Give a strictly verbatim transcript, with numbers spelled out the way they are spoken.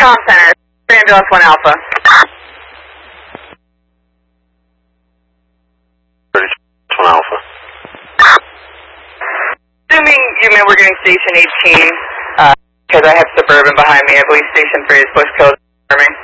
Comm Center, ambulance one Alpha. one Alpha. Assuming you meant we're getting station eighteen, uh, because I have Suburban behind me, I believe station three is Bush Code. Me.